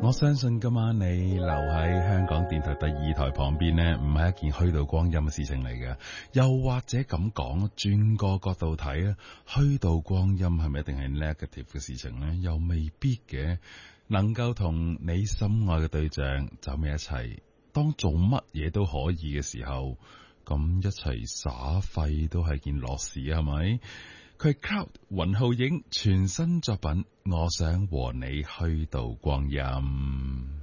我相信今晚你留喺香港電台第二台旁邊呢，唔係一件虛度光陰嘅事情嚟嘅。又或者咁講，轉個角度睇啊，虛度光陰係咪一定係 negative 嘅事情呢？又未必嘅。能夠同你心愛嘅對象走埋一齊，當做乜嘢都可以嘅時候，咁一齊耍廢都係件樂事，係咪？佢係 Cloud 雲浩影全新作品，我想和你虛度光陰。